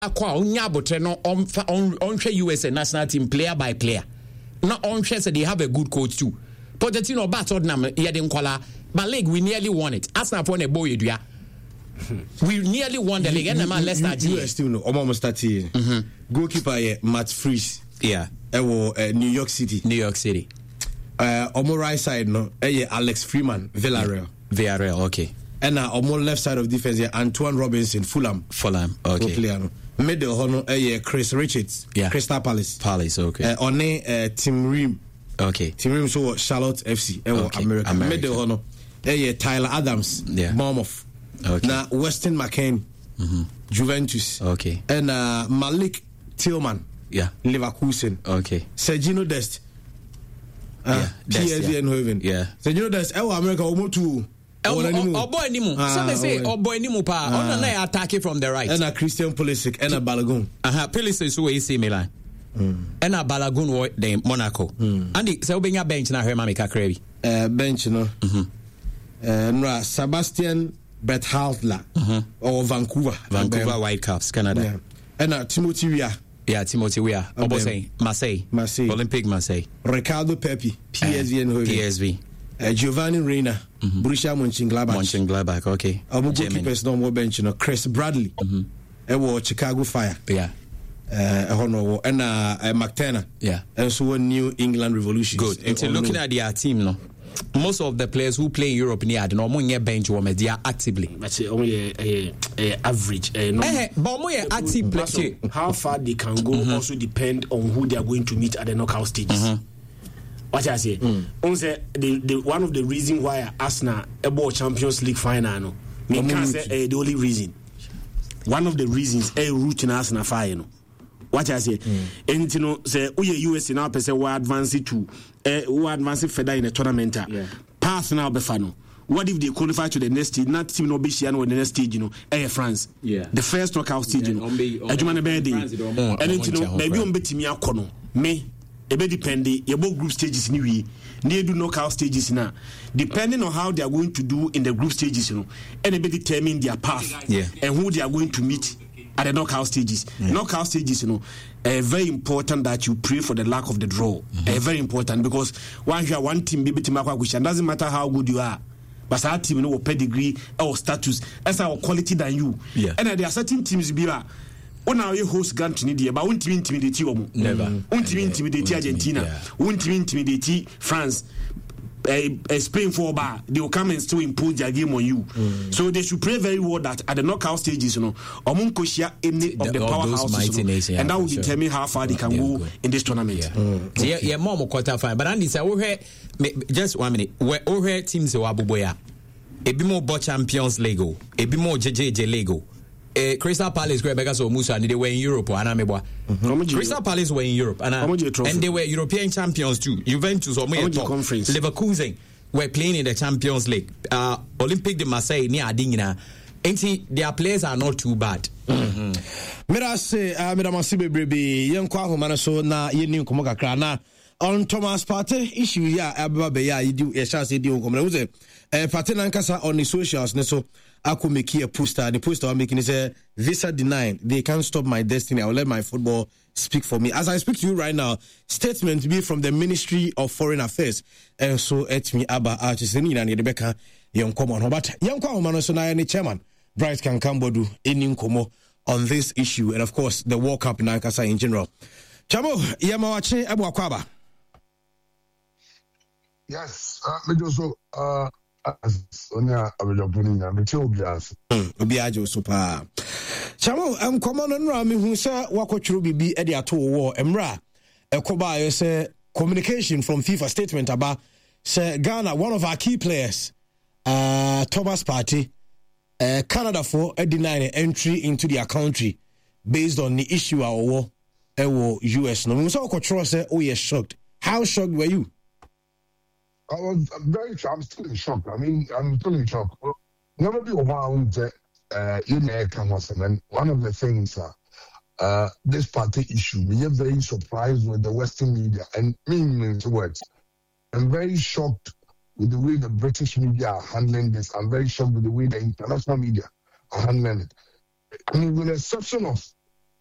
akwa onya abotre no onhwe USA national team player by player. No onhwe say they have a good coach too. Pochettino ba Tottenham yede nkola, but league we nearly won it. Arsenal for na boy edua. We nearly won the league and man Leicester you still know almost starting. Goalkeeper Matt Freese. Yeah. New York City. On my right side no Alex Freeman, Villarreal, okay. And on my left side of defense Antoine Robinson, Fulham, okay. Middle hono Chris Richards, Crystal Palace, okay. On Tim Ream, okay. Tim Ream so Charlotte FC, America. Middle hono Tyler Adams, Bournemouth. Okay. Now Weston McKennie, Juventus, okay. And Malik Tillman, Leverkusen, okay. Sergino Dest, PSV Eindhoven, Sergino Dest, America almost boy nimu. Some say boy nimu pa. On na attack from the right. And Christian Pulisic and Balogun. Pulisic so AC Milan. And Balogun wo the Monaco. Andy say obenya bench na hwema meka krabi. Bench no. Nra Sebastian Berhalter or Vancouver Whitecaps Canada. And Timothy Weah. Timothy Weah. Obo say Marseille. Olympique Marseille. Ricardo Pepi, PSV and PSV. Giovanni Reina, Borussia Mönchengladbach, okay. Abu goalkeepers no more bench, Chris Bradley, Chicago Fire, and McTenna, and so New England Revolution. Good. And looking at their team, no, most of the players who play in Europe near the normal bench women, they are actively. That's only average. But active play. How far they can go also depend on who they are going to meet at the knockout stages. What I say, the one of the reasons why Arsenal about Champions League final, no, me can't say the only reason. One of the reasons route in Arsenal final. What I say, and you know, say we US now person we advance to we advance further in the tournament. Pass now befano. What if they qualify to the next stage? Not team no be the next stage, you know, France. The first knockout stage, you know. And you know, maybe on betimi akono me. It may depend your group stages anyway. They do knockout stages now. Depending on how they are going to do in the group stages, you know, and it may determine their path and who they are going to meet at the knockout stages. Knockout stages, you know, very important that you pray for the lack of the draw. Very important because once you are one team, baby team, it doesn't matter how good you are. But our team, you know, pedigree or status, as our quality than you. And there are certain teams be like. When our host Grant Nidia, but won't intimidate you. Never. Won't intimidate Argentina. Won't intimidate France. Spain for bar. They will come and still impose their game on you. So they should pray very well that at the knockout stages, you know, Omunkoshia any of the powerhouses, and that will determine how far they can go in this tournament. Yeah, more quarter final. But Andy say, just 1 minute. Where teams are Abuboya. A bit more Champions League. A bit more JJ Lego. Crystal Palace because of Musa and they were in Europe Crystal Palace were in Europe and they were European champions too. Juventus or conference. Leverkusen were playing in the Champions League. Olympique de Marseille near Adingina. Their players are not too bad. Mira say Masibe Brebe Yankwa Humanaso na Yenu Komoka Krana on Thomas Partey issue ya Abba ya you chance you come Partey Nankasa on the socials so I could make a poster. The poster I'm making is a visa denied. They can't stop my destiny. I will let my football speak for me. As I speak to you right now, statement be from the Ministry of Foreign Affairs. And so et me Abba Archisini and Rebecca Young Common. But Young Common also any chairman, Bright Kankambodu in Nkomo on this issue. And of course, the World Cup in Nankasa in general. Chamo, Yamawache Abu Akwaba. Yes, also, Sonia Abelopuni, Obiajo super. Chamo, common and Rami who say Wako be Ediato war, Emra, Ekoba, say communication from FIFA statement about say Ghana, one of our key players, Thomas Partey, Canada for denying entry into their country based on the issue of war, US. No, so Wako say, oh, you're shocked. How shocked were you? I'm still in shock. I mean, I'm still in shock. Never be around in and one of the things this party issue, we are very surprised with the Western media and meaning words. I'm very shocked with the way the British media are handling this. I'm very shocked with the way the international media are handling it. I mean, with the exception of